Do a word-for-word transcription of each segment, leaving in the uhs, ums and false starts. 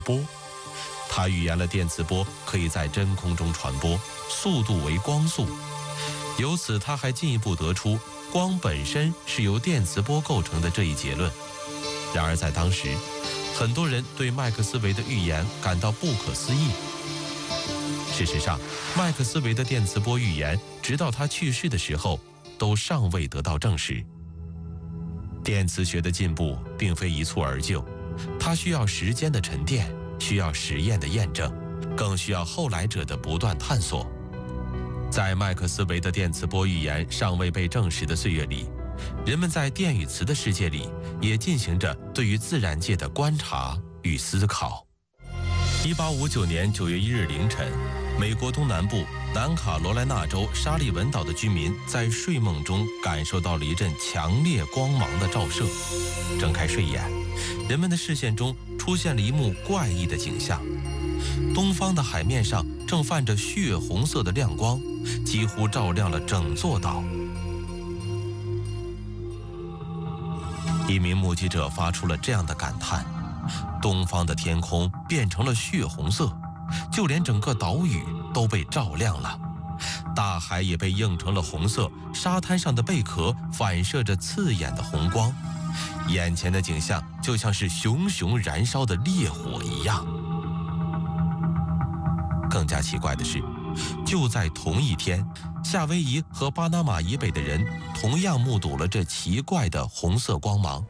波。他预言了电磁波可以在真空中传播，速度为光速。由此，他还进一步得出光本身是由电磁波构成的这一结论。然而，在当时，很多人对麦克斯韦的预言感到不可思议。事实上，麦克斯韦的电磁波预言，直到他去世的时候，都尚未得到证实。电磁学的进步并非一蹴而就，它需要时间的沉淀，需要实验的验证，更需要后来者的不断探索。在麦克斯韦的电磁波预言尚未被证实的岁月里，人们在电与磁的世界里也进行着对于自然界的观察与思考。一八五九年九月一日凌晨，美国东南部南卡罗来纳州沙利文岛的居民在睡梦中感受到了一阵强烈光芒的照射。睁开睡眼，人们的视线中出现了一幕怪异的景象：东方的海面上正泛着血红色的亮光，几乎照亮了整座岛。一名目击者发出了这样的感叹：东方的天空变成了血红色，就连整个岛屿都被照亮了，大海也被映成了红色，沙滩上的贝壳反射着刺眼的红光，眼前的景象就像是熊熊燃烧的烈火一样。更加奇怪的是，就在同一天，夏威夷和巴拿马以北的人同样目睹了这奇怪的红色光芒。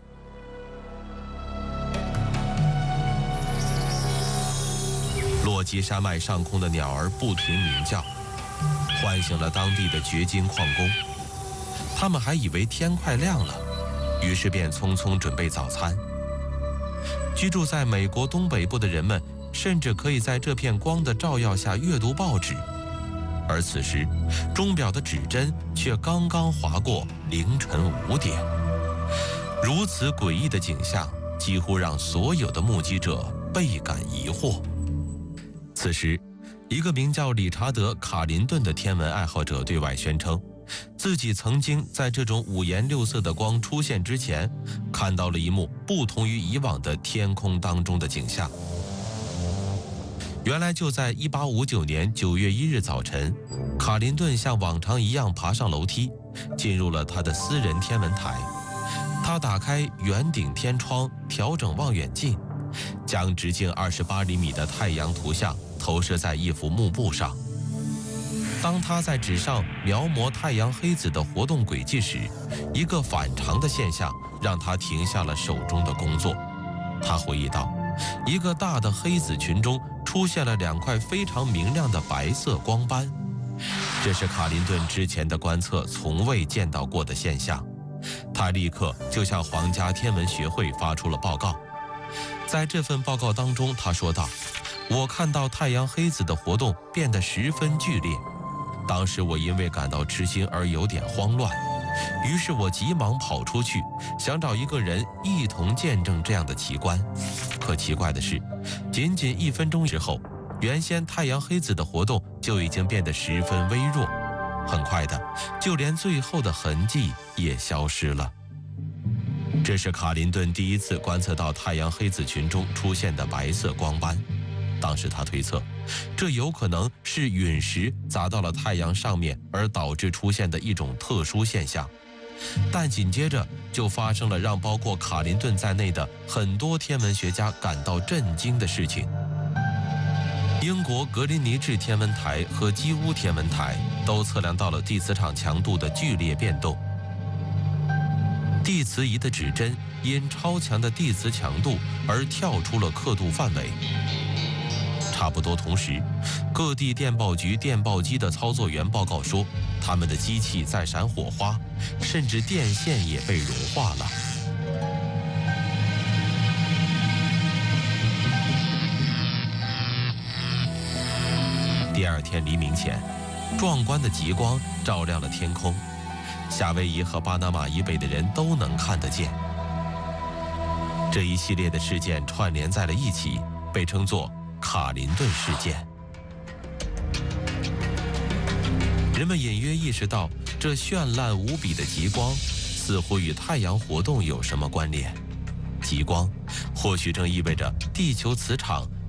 落基山脉上空的鸟儿不停鸣叫，唤醒了当地的掘金矿工。他们还以为天快亮了，于是便匆匆准备早餐。居住在美国东北部的人们甚至可以在这片光的照耀下阅读报纸，而此时钟表的指针却刚刚划过凌晨五点。如此诡异的景象几乎让所有的目击者倍感疑惑。此时，一个名叫理查德·卡林顿的天文爱好者对外宣称，自己曾经在这种五颜六色的光出现之前，看到了一幕不同于以往的天空当中的景象。原来就在一八五九年九月一日早晨，卡林顿像往常一样爬上楼梯，进入了他的私人天文台。他打开圆顶天窗，调整望远镜，将直径二十八厘米的太阳图像投射在一幅幕布上。当他在纸上描摹太阳黑子的活动轨迹时，一个反常的现象让他停下了手中的工作。他回忆道，一个大的黑子群中出现了两块非常明亮的白色光斑，这是卡林顿之前的观测从未见到过的现象。他立刻就向皇家天文学会发出了报告。在这份报告当中，他说道，我看到太阳黑子的活动变得十分剧烈，当时我因为感到吃惊而有点慌乱，于是我急忙跑出去，想找一个人一同见证这样的奇观。可奇怪的是，仅仅一分钟之后，原先太阳黑子的活动就已经变得十分微弱，很快的，就连最后的痕迹也消失了。这是卡林顿第一次观测到太阳黑子群中出现的白色光斑。当时他推测，这有可能是陨石砸到了太阳上面而导致出现的一种特殊现象。但紧接着就发生了让包括卡林顿在内的很多天文学家感到震惊的事情。英国格林尼治天文台和基乌天文台都测量到了地磁场强度的剧烈变动。地磁仪的指针因超强的地磁强度而跳出了刻度范围。差不多同时，各地电报局电报机的操作员报告说，他们的机器在闪火花，甚至电线也被融化了。第二天黎明前，壮观的极光照亮了天空，夏威夷和巴拿马以北的人都能看得见。这一系列的事件串联在了一起，被称作卡林顿事件。人们隐约意识到，这绚烂无比的极光似乎与太阳活动有什么关联。极光或许正意味着地球磁场